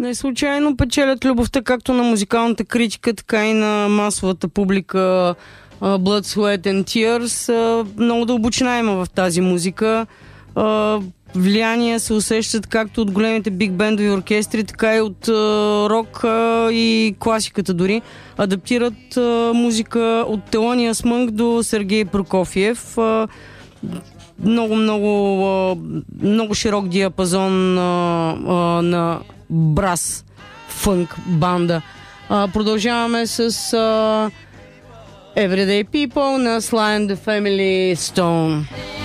Не случайно печелят любовта както на музикалната критика, така и на масовата публика. Blood, Sweat and Tears. Много дълбочина има в тази музика. Влияния се усещат както от големите биг бендови оркестри, така и от рок и класиката дори. Адаптират музика от Тhelonious Monk до Сергей Прокофиев. Много широк диапазон на брас, фънк, банда. Продължаваме с Everyday People на Sly and the Family Stone.